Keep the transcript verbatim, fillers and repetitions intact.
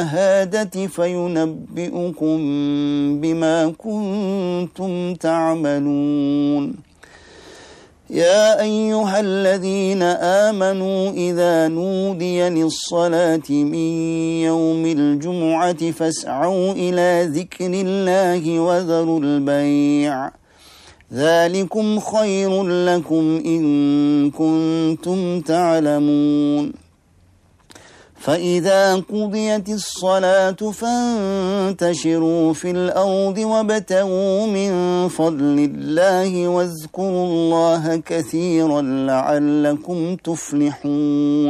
الشهادة فينبئكم بما كنتم تعملون. يا أيها الذين آمنوا إذا نودي للصلاة من يوم الجمعة فاسعوا إلى ذكر الله وذروا البيع ذلكم خير لكم إن كنتم تعلمون. فإذا قضيت الصلاة فانتشروا في الأرض وابتغوا من فضل الله واذكروا الله كثيرا لعلكم تفلحون.